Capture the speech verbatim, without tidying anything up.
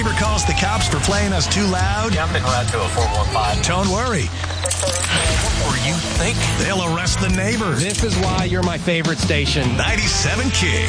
neighbor calls the cops for playing us too loud? Yeah, I'm en route to a four one five. Don't worry. Or you think? They'll arrest the neighbors. This is why you're my favorite station. ninety-seven Kicks.